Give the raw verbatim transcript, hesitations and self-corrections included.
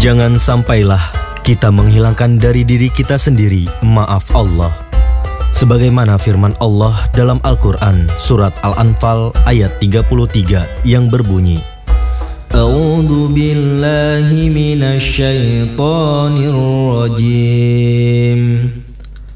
Jangan sampailah kita menghilangkan dari diri kita sendiri maaf Allah. Sebagaimana firman Allah dalam Al-Quran surat Al-Anfal ayat tiga puluh tiga yang berbunyi, A'udzu billahi minasy syaithanir rajim.